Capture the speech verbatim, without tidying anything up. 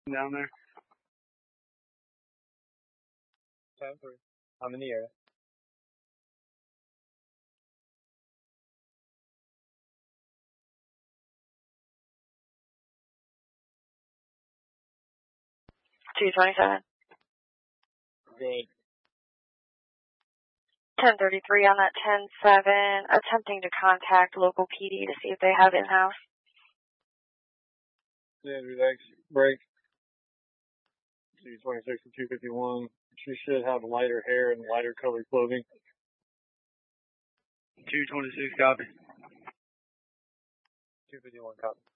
Down there. ten three. I'm in the area. two twenty-seven. Good. ten thirty-three on that ten seven, attempting to contact local P D to see if they have in-house. Yeah, relax. Break. two twenty-six and two fifty-one. She should have lighter hair and lighter colored clothing. two twenty-six, copy. two fifty-one, copy.